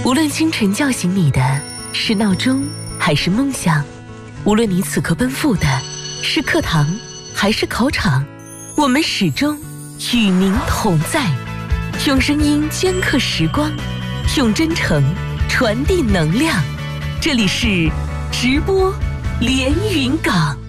无论清晨叫醒你的是闹钟还是梦想，无论你此刻奔赴的是课堂还是考场，我们始终与您同在，用声音镌刻时光，用真诚传递能量。这里是直播连云港。